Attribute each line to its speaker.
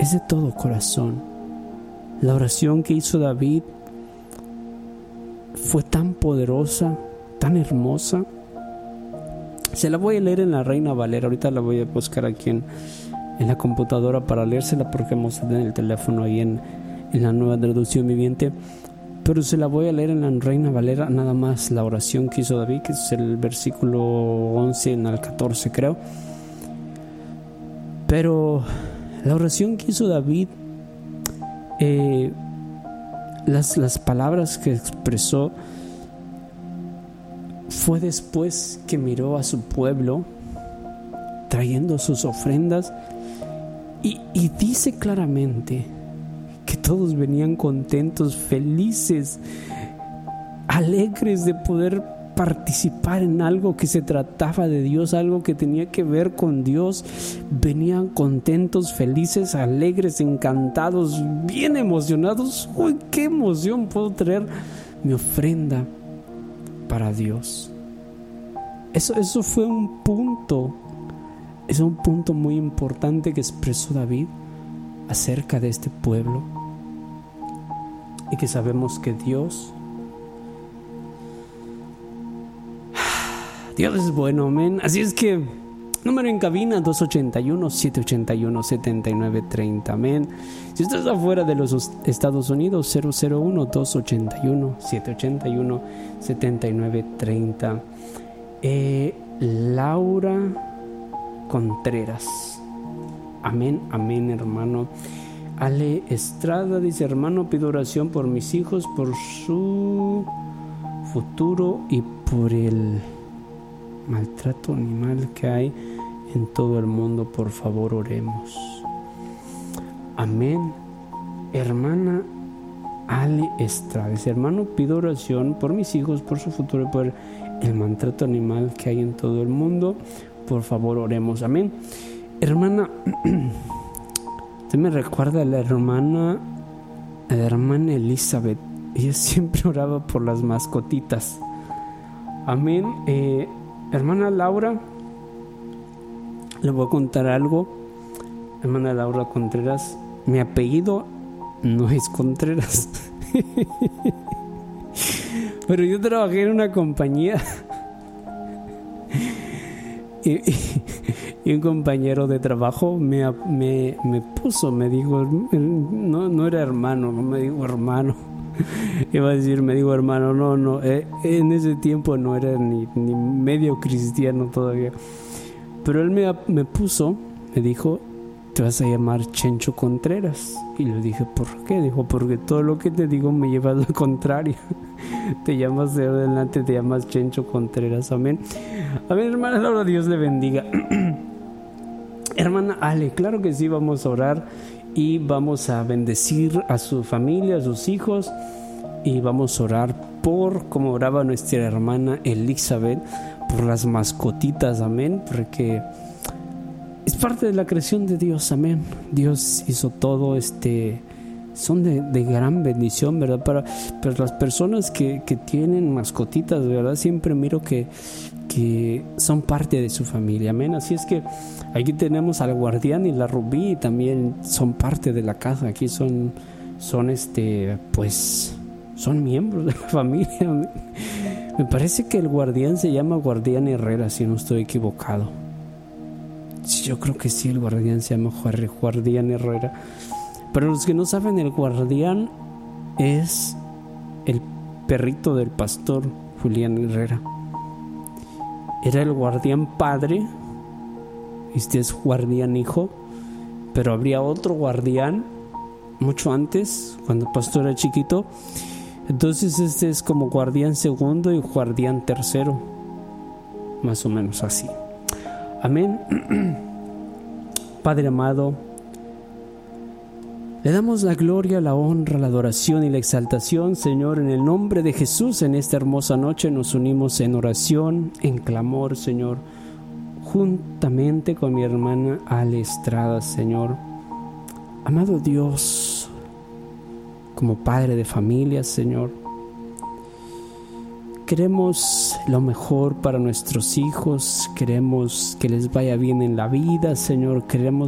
Speaker 1: es de todo corazón. La oración que hizo David fue tan poderosa, tan hermosa. Se la voy a leer en la Reina Valera. Ahorita la voy a buscar aquí en la computadora para leérsela, porque hemos en el teléfono ahí en la Nueva Traducción Viviente. Pero se la voy a leer en la Reina Valera, nada más la oración que hizo David, que es el versículo 11 al 14, creo. Pero la oración que hizo David, las palabras que expresó, fue después que miró a su pueblo trayendo sus ofrendas y dice claramente que todos venían contentos, felices, alegres de poder participar en algo que se trataba de Dios, algo que tenía que ver con Dios. Venían contentos, felices, alegres, encantados, bien emocionados. ¡Uy, qué emoción! Puedo traer mi ofrenda para Dios. Eso fue un punto. Es un punto muy importante que expresó David acerca de este pueblo, y que sabemos que Dios es bueno, amén. Así es que, número en cabina 281-781-7930, amén. Si usted está fuera de los Estados Unidos, 001-281-781-7930. Laura Contreras, amén, amén, hermano. Ale Estrada dice: hermano, pido oración por mis hijos, por su futuro y por el maltrato animal que hay en todo el mundo. Por favor, oremos. Amén. Hermana Ale Estrada dice: hermano, pido oración por mis hijos, por su futuro y por el maltrato animal que hay en todo el mundo. Por favor, oremos. Amén. Hermana, usted me recuerda a la hermana Elizabeth. Ella siempre oraba por las mascotitas. Amén. Hermana Laura, le voy a contar algo. Hermana Laura Contreras, mi apellido no es Contreras. Pero yo trabajé en una compañía y un compañero de trabajo me dijo, no era hermano, no me dijo hermano. Iba a decir, me dijo hermano, no, en ese tiempo no era ni medio cristiano todavía. Pero él me dijo: te vas a llamar Chencho Contreras. Y le dije: ¿por qué? Dijo: porque todo lo que te digo me lleva a lo contrario. Te llamas de adelante, te llamas Chencho Contreras. Amén. Amén, hermana Laura, Dios le bendiga. Hermana Ale, claro que sí, vamos a orar y vamos a bendecir a su familia, a sus hijos, y vamos a orar por, como oraba nuestra hermana Elizabeth, por las mascotitas. Amén, porque es parte de la creación de Dios. Amén. Dios hizo todo, son de gran bendición, ¿verdad? Para las personas que tienen mascotitas, ¿verdad? Siempre miro que son parte de su familia. Amén. Así es que aquí tenemos al Guardián y la Rubí, y también son parte de la casa. Aquí son miembros de la familia. Amén. Me parece que el Guardián se llama Guardián Herrera, si no estoy equivocado. Sí, yo creo que sí, el Guardián se llama Guardián Herrera. Pero los que no saben, el Guardián es el perrito del pastor Julián Herrera. Era el guardián padre, este es guardián hijo, pero habría otro guardián mucho antes, cuando el pastor era chiquito. Entonces este es como guardián segundo y guardián tercero, más o menos así. Amén. Padre amado, le damos la gloria, la honra, la adoración y la exaltación, Señor, en el nombre de Jesús. En esta hermosa noche nos unimos en oración, en clamor, Señor, juntamente con mi hermana Ale Estrada, Señor. Amado Dios, como padre de familia, Señor, queremos lo mejor para nuestros hijos, queremos que les vaya bien en la vida, Señor, queremos